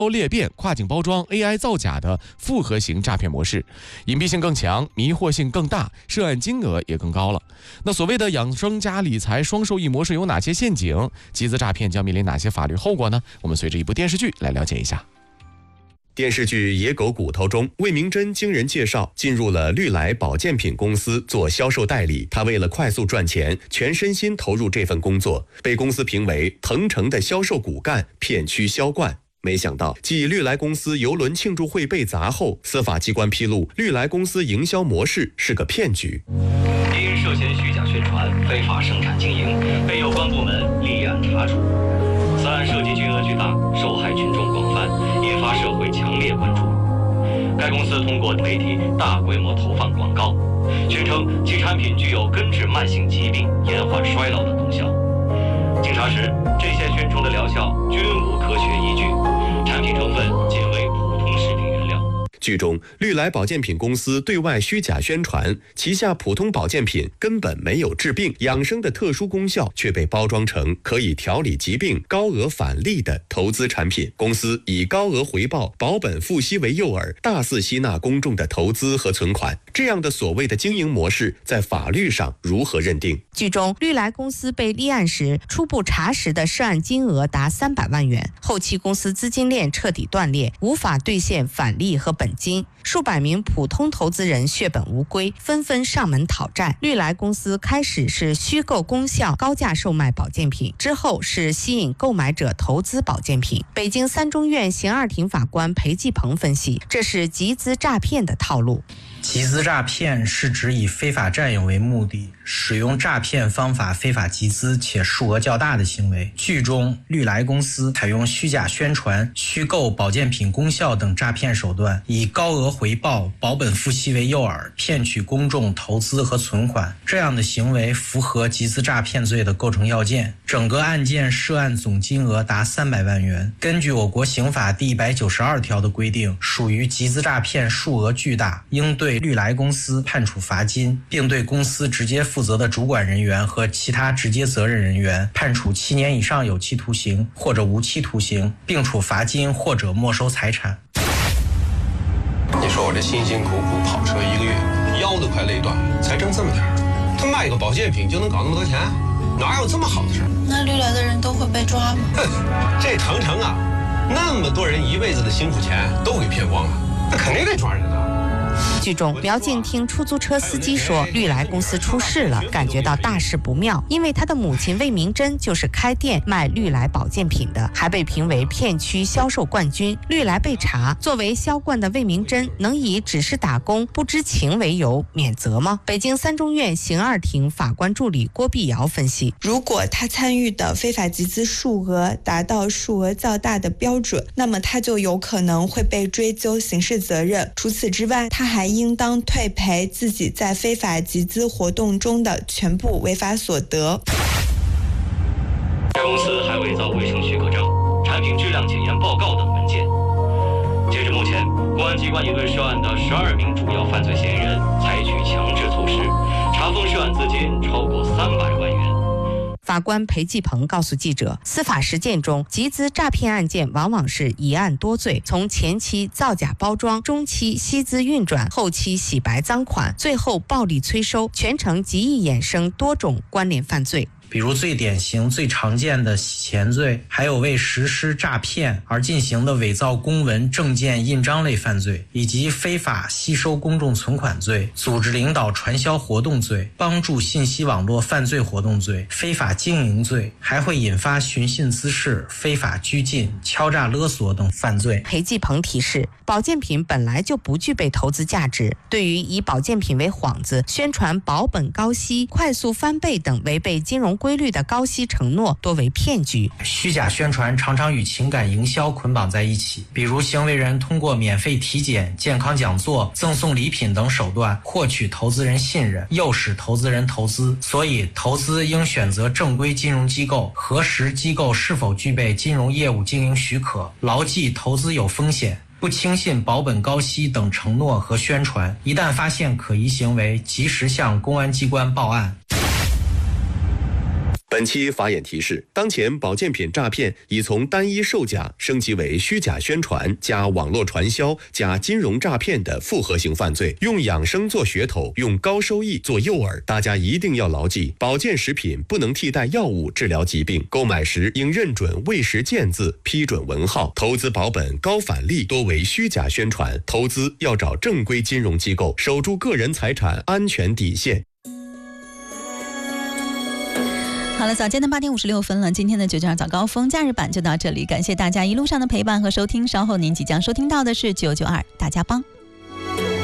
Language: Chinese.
裂变、跨境包装、AI 造假的复合型诈骗模式，隐蔽性更强，迷惑性更大，涉案金额也更高了。那所谓的养生加理财双受益模式有哪些陷阱？集资诈骗将面临哪些法律后果呢？我们随着一部电视剧来了解一下。 电视剧《野狗骨头》中，魏明珍经人介绍进入了绿来保健品公司做销售代理。他为了快速赚钱，全身心投入这份工作，被公司评为腾城的销售骨干，片区销冠。没想到，继绿来公司邮轮庆祝会被砸后，司法机关披露，绿来公司营销模式是个骗局。 因涉嫌虚假宣传、非法生产经营，被有关部门立案查处。此案涉及金额巨大，受害群众广泛，引发社会强烈关注。该公司通过媒体大规模投放广告，宣称其产品具有根治慢性疾病、延缓衰老的功效。经查实，这些宣称的疗效均无科学依据，产品成分仅为普通食品原料。 剧中，绿来保健品公司对外虚假宣传，旗下普通保健品根本没有治病、养生的特殊功效，却被包装成可以调理疾病、高额返利的投资产品。公司以高额回报、保本付息为诱饵，大肆吸纳公众的投资和存款。这样的所谓的经营模式，在法律上如何认定？ 剧中，绿来公司被立案时，初步查实的涉案金额达300万元，后期公司资金链彻底断裂，无法兑现返利和本金，数百名普通投资人血本无归，纷纷上门讨债。绿来公司开始是虚构功效，高价售卖保健品，之后是吸引购买者投资保健品。北京三中院刑二庭法官裴继鹏分析，这是集资诈骗的套路。 集资诈骗是指以非法占有为目的，使用诈骗方法非法集资且数额较大的行为。剧中，绿来公司采用虚假宣传、虚构保健品功效等诈骗手段，以高额回报、保本付息为诱饵，骗取公众投资和存款。这样的行为符合集资诈骗罪的构成要件。整个案件涉案总金额达300万元。根据我国刑法第192条的规定，属于集资诈骗数额巨大，应对绿来公司判处罚金，并对公司直接负责的主管人员和其他直接责任人员判处7年以上有期徒刑或者无期徒刑，并处罚金或者没收财产。 你说我这辛辛苦苦跑车1个月，腰都快累断了，才挣这么点儿，他卖个保健品就能搞那么多钱？哪有这么好的事？ 那绿来的人都会被抓吗？ 哼，这腾城啊，那么多人一辈子的辛苦钱都给骗光了，那肯定得抓人啊。 剧中，苗静听出租车司机说绿来公司出事了，感觉到大事不妙，因为他的母亲魏明珍就是开店卖绿来保健品的，还被评为片区销售冠军。绿来被查，作为销冠的魏明珍能以只是打工不知情为由免责吗？北京三中院刑二庭法官助理郭碧瑶分析， 如果他参与的非法集资数额达到数额较大的标准，那么他就有可能会被追究刑事责任。除此之外，他还应当退赔自己在非法集资活动中的全部违法所得。 该公司还伪造卫生许可证、产品质量检验报告等文件。截至目前，公安机关已对涉案的12名主要犯罪嫌疑人采取强制措施，查封涉案资金超过300万元。 法官裴继鹏告诉记者，司法实践中，集资诈骗案件往往是一案多罪，从前期造假包装，中期吸资运转，后期洗白赃款，最后暴力催收，全程极易衍生多种关联犯罪。 比如最典型、最常见的洗钱罪，还有为实施诈骗而进行的伪造公文、证件、印章类犯罪，以及非法吸收公众存款罪、组织领导传销活动罪、帮助信息网络犯罪活动罪、非法经营罪，还会引发寻衅滋事、非法拘禁、敲诈勒索等犯罪。 裴继鹏提示，保健品本来就不具备投资价值，对于以保健品为幌子，宣传保本高息、快速翻倍等违背金融规律的高息承诺多为骗局。 虚假宣传常常与情感营销捆绑在一起，比如行为人通过免费体检、健康讲座、赠送礼品等手段获取投资人信任，诱使投资人投资。所以投资应选择正规金融机构，核实机构是否具备金融业务经营许可，牢记投资有风险，不轻信保本高息等承诺和宣传，一旦发现可疑行为，及时向公安机关报案。 本本期法眼提示：当前保健品诈骗已从单一售假升级为虚假宣传加网络传销加金融诈骗的复合型犯罪，用养生做噱头，用高收益做诱饵。大家一定要牢记，保健食品不能替代药物治疗疾病，购买时应认准未实健字，批准文号。投资保本高返利多为虚假宣传，投资要找正规金融机构，守住个人财产安全底线。 好了，早间的8点56分了，今天的992早高峰假日版就到这里，感谢大家一路上的陪伴和收听，稍后您即将收听到的是992大家帮。